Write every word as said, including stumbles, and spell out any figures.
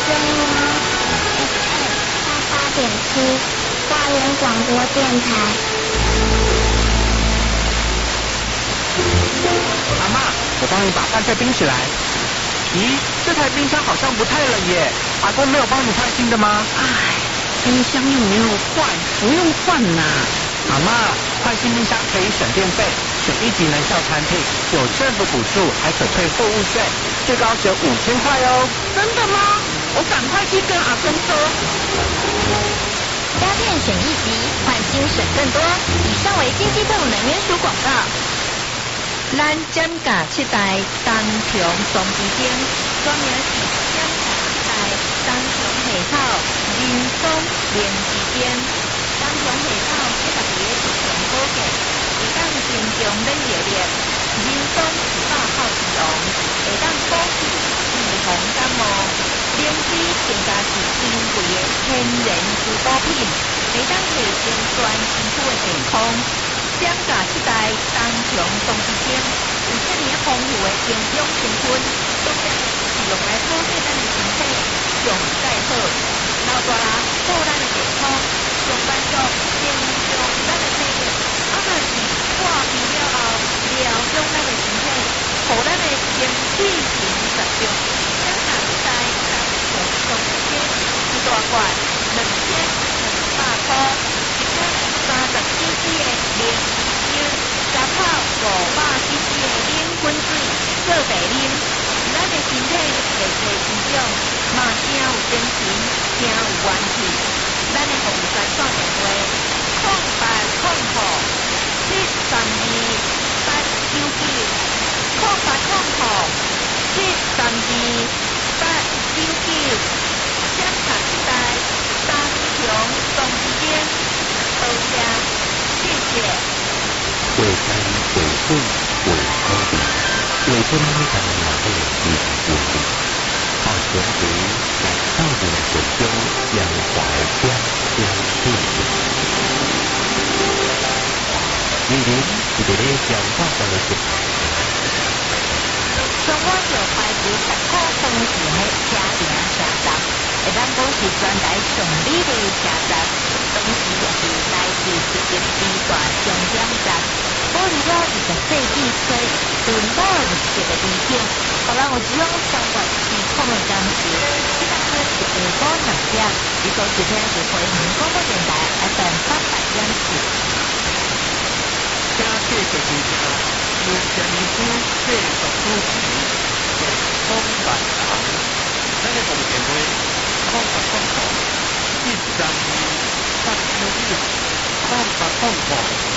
八点七，花莲广播电台。 阿嬷，我帮你把饭菜冰起来。咦，这台冰箱好像不太冷耶。阿公没有帮你换新的吗？ 唉，冰箱又没有坏，不用换呐。 阿嬷，换新冰箱可以省电费，选一级能效产品，有政府补助，还可退货物税，最高只有五千块哦。 真的吗？我赶快去跟阿公说。 家电选一级，换新省更多。以上为经济部能源署广告。咱减价七代东平双基金，专名是减价七代东平系统人松连基金。东平系统这个个是上保健，会当增强免疫力。人松是百号之王，会当补气预防感冒。灵芝更加是珍贵的天然珠宝品，会当提升全身躯的健康。减价七代东平双基金，有这么丰富的营养成分，重点是用来保护咱的身体，上再好。老大人保咱的健康，上班族增强咱的体力，啊嘛是挂病了后疗养咱的身体，互咱的精气神十足。减价七代东平双基金一大罐两千两百块，一罐三十 C C 的零精，十泡五百 C C 的冷滚水做茶啉，咱的身体会提成长，嘛更有精神，更有元气。咱的服务专线电话：空八空五七三二八九九，空八空五七三二八九九。减价七代东平双基金，多谢，谢谢。 为山为水为土地，为什么咱们要为地球努力？好前途在道路的水中将怀江相对。你们是在讲话上的是？ 像我就怀疑十块当时的车顶车站，会当讲是全台上美丽的车站，当时就是来自一个时代终点站，保留了二十世纪初敦厚历史的背景，互人有一种生活时空的感受。这当日是下午两点，你所收听是回民广播电台 F M 八百点四。 加谢谢大家，有前夫这首歌曲是空板堂，咱的服务电话空八空五七三二八九九，空八空五